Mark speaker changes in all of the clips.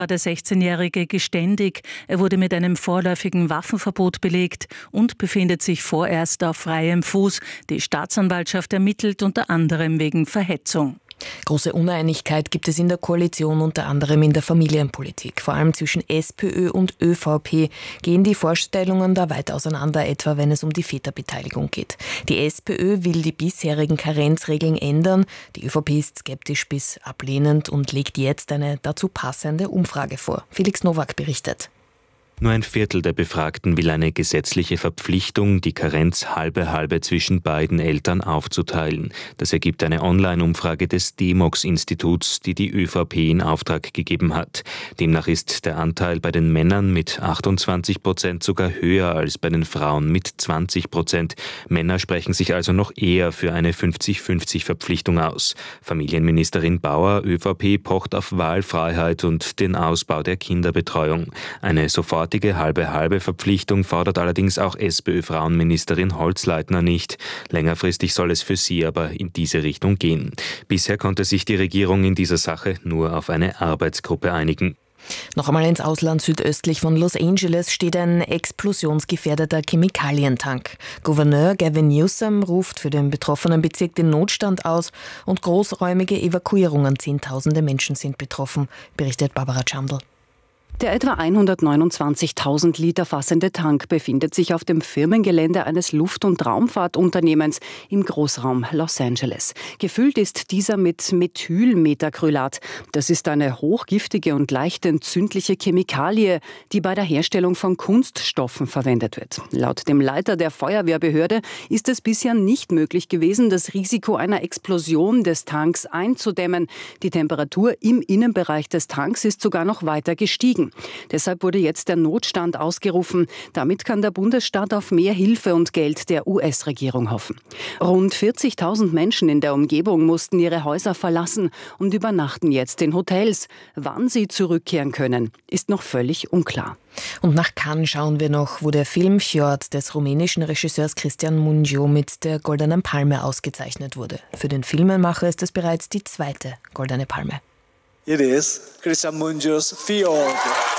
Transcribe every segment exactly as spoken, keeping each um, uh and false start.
Speaker 1: war der sechzehnjährige geständig. Er wurde mit einem vorläufigen Waffenverbot belegt und befindet sich vorerst auf freiem Fuß. Die Staatsanwaltschaft ermittelt unter anderem wegen Verhetzung.
Speaker 2: Große Uneinigkeit gibt es in der Koalition, unter anderem in der Familienpolitik. Vor allem zwischen SPÖ und ÖVP gehen die Vorstellungen da weit auseinander, etwa wenn es um die Väterbeteiligung geht. Die SPÖ will die bisherigen Karenzregeln ändern. Die ÖVP ist skeptisch bis ablehnend und legt jetzt eine dazu passende Umfrage vor. Felix Nowak berichtet.
Speaker 3: Nur ein Viertel der Befragten will eine gesetzliche Verpflichtung, die Karenz halbe-halbe zwischen beiden Eltern aufzuteilen. Das ergibt eine Online-Umfrage des D-MOX-Instituts, die die ÖVP in Auftrag gegeben hat. Demnach ist der Anteil bei den Männern mit achtundzwanzig Prozent sogar höher als bei den Frauen mit zwanzig Prozent. Männer sprechen sich also noch eher für eine fünfzig fünfzig Verpflichtung aus. Familienministerin Bauer, ÖVP, pocht auf Wahlfreiheit und den Ausbau der Kinderbetreuung. Eine sofort Halbe-Halbe-Verpflichtung fordert allerdings auch SPÖ-Frauenministerin Holzleitner nicht. Längerfristig soll es für sie aber in diese Richtung gehen. Bisher konnte sich die Regierung in dieser Sache nur auf eine Arbeitsgruppe einigen.
Speaker 2: Noch einmal ins Ausland. Südöstlich von Los Angeles steht ein explosionsgefährdeter Chemikalientank. Gouverneur Gavin Newsom ruft für den betroffenen Bezirk den Notstand aus und großräumige Evakuierungen. Zehntausende Menschen sind betroffen, berichtet Barbara Chandl.
Speaker 4: Der etwa hundertneunundzwanzigtausend Liter fassende Tank befindet sich auf dem Firmengelände eines Luft- und Raumfahrtunternehmens im Großraum Los Angeles. Gefüllt ist dieser mit Methylmetacrylat. Das ist eine hochgiftige und leicht entzündliche Chemikalie, die bei der Herstellung von Kunststoffen verwendet wird. Laut dem Leiter der Feuerwehrbehörde ist es bisher nicht möglich gewesen, das Risiko einer Explosion des Tanks einzudämmen. Die Temperatur im Innenbereich des Tanks ist sogar noch weiter gestiegen. Deshalb wurde jetzt der Notstand ausgerufen. Damit kann der Bundesstaat auf mehr Hilfe und Geld der U S-Regierung hoffen. Rund vierzigtausend Menschen in der Umgebung mussten ihre Häuser verlassen und übernachten jetzt in Hotels. Wann sie zurückkehren können, ist noch völlig unklar.
Speaker 2: Und nach Cannes schauen wir noch, wo der Film Fjord des rumänischen Regisseurs Cristian Mungiu mit der Goldenen Palme ausgezeichnet wurde. Für den Filmemacher ist es bereits die zweite Goldene Palme.
Speaker 5: It is Cristian Mungiu's Fjord.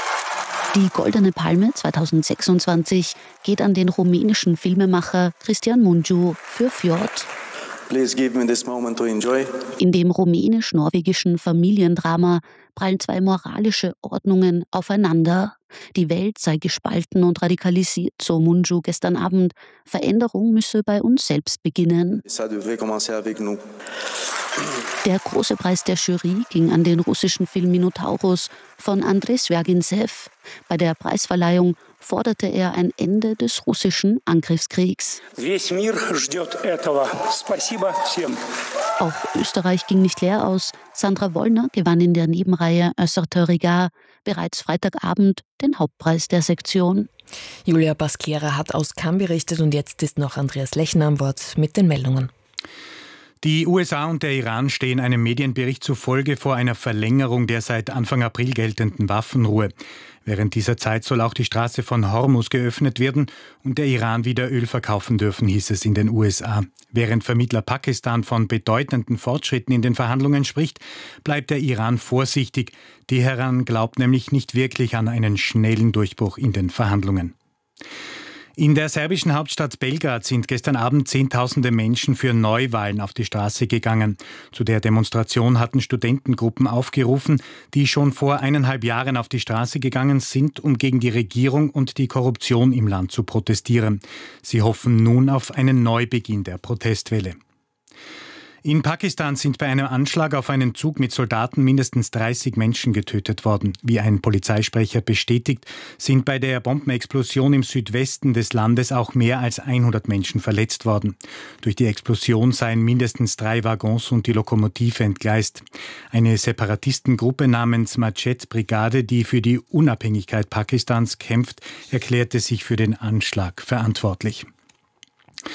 Speaker 6: Die Goldene Palme zweitausendsechsundzwanzig geht an den rumänischen Filmemacher Cristian Mungiu für Fjord.
Speaker 5: Please give me this moment to enjoy.
Speaker 6: In dem rumänisch-norwegischen Familiendrama prallen zwei moralische Ordnungen aufeinander. Die Welt sei gespalten und radikalisiert, so Mungiu gestern Abend. Veränderung müsse bei uns selbst beginnen. Der große Preis der Jury ging an den russischen Film Minotaurus von Andrei Swjagintsev. Bei der Preisverleihung forderte er ein Ende des russischen Angriffskriegs. Auch Österreich ging nicht leer aus. Sandra Wollner gewann in der Nebenreihe Un certain regard bereits Freitagabend den Hauptpreis der Sektion.
Speaker 2: Julia Baskera hat aus Cannes berichtet und jetzt ist noch Andreas Lechner an Bord mit den Meldungen.
Speaker 7: Die U S A und der Iran stehen einem Medienbericht zufolge vor einer Verlängerung der seit Anfang April geltenden Waffenruhe. Während dieser Zeit soll auch die Straße von Hormuz geöffnet werden und der Iran wieder Öl verkaufen dürfen, hieß es in den U S A. Während Vermittler Pakistan von bedeutenden Fortschritten in den Verhandlungen spricht, bleibt der Iran vorsichtig. Teheran glaubt nämlich nicht wirklich an einen schnellen Durchbruch in den Verhandlungen. In der serbischen Hauptstadt Belgrad sind gestern Abend Zehntausende Menschen für Neuwahlen auf die Straße gegangen. Zu der Demonstration hatten Studentengruppen aufgerufen, die schon vor eineinhalb Jahren auf die Straße gegangen sind, um gegen die Regierung und die Korruption im Land zu protestieren. Sie hoffen nun auf einen Neubeginn der Protestwelle. In Pakistan sind bei einem Anschlag auf einen Zug mit Soldaten mindestens dreißig Menschen getötet worden. Wie ein Polizeisprecher bestätigt, sind bei der Bombenexplosion im Südwesten des Landes auch mehr als hundert Menschen verletzt worden. Durch die Explosion seien mindestens drei Waggons und die Lokomotive entgleist. Eine Separatistengruppe namens Machet-Brigade, die für die Unabhängigkeit Pakistans kämpft, erklärte sich für den Anschlag verantwortlich.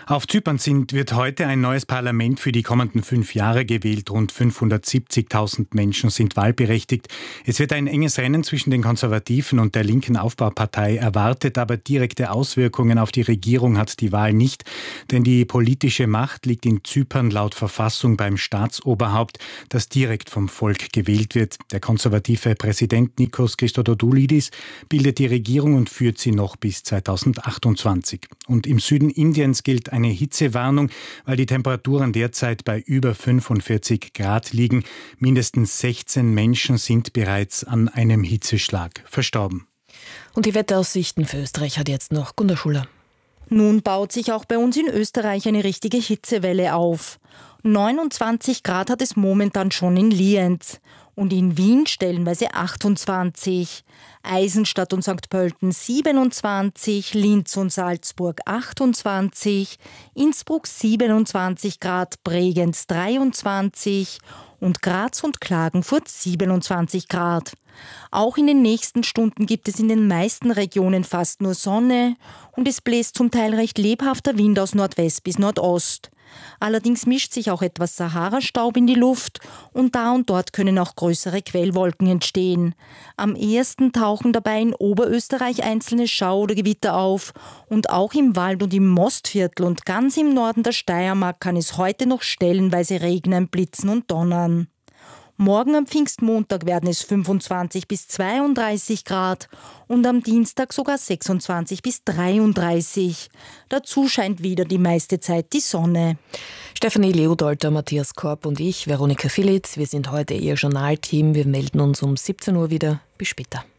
Speaker 7: Auf Zypern sind, wird heute ein neues Parlament für die kommenden fünf Jahre gewählt. Rund fünfhundertsiebzigtausend Menschen sind wahlberechtigt. Es wird ein enges Rennen zwischen den Konservativen und der linken Aufbaupartei erwartet, aber direkte Auswirkungen auf die Regierung hat die Wahl nicht. Denn die politische Macht liegt in Zypern laut Verfassung beim Staatsoberhaupt, das direkt vom Volk gewählt wird. Der konservative Präsident Nikos Christodoulidis bildet die Regierung und führt sie noch bis zweitausendachtundzwanzig. Und im Süden Indiens gilt eine Hitzewarnung, weil die Temperaturen derzeit bei über fünfundvierzig Grad liegen. Mindestens sechzehn Menschen sind bereits an einem Hitzeschlag verstorben.
Speaker 2: Und die Wetteraussichten für Österreich hat jetzt noch Gunda Schuller.
Speaker 8: Nun baut sich auch bei uns in Österreich eine richtige Hitzewelle auf. neunundzwanzig Grad hat es momentan schon in Lienz. Und in Wien stellenweise achtundzwanzig, Eisenstadt und Sankt Pölten siebenundzwanzig, Linz und Salzburg achtundzwanzig, Innsbruck siebenundzwanzig Grad, Bregenz dreiundzwanzig und Graz und Klagenfurt siebenundzwanzig Grad. Auch in den nächsten Stunden gibt es in den meisten Regionen fast nur Sonne und es bläst zum Teil recht lebhafter Wind aus Nordwest bis Nordost. Allerdings mischt sich auch etwas Sahara-Staub in die Luft und da und dort können auch größere Quellwolken entstehen. Am ehesten tauchen dabei in Oberösterreich einzelne Schau- oder Gewitter auf und auch im Wald- und im Mostviertel und ganz im Norden der Steiermark kann es heute noch stellenweise regnen, blitzen und donnern. Morgen am Pfingstmontag werden es fünfundzwanzig bis zweiunddreißig Grad und am Dienstag sogar sechsundzwanzig bis dreiunddreißig. Dazu scheint wieder die meiste Zeit die Sonne.
Speaker 2: Stefanie Leodolter, Matthias Korb und ich, Veronika Philitz, wir sind heute Ihr Journalteam. Wir melden uns um siebzehn Uhr wieder. Bis später.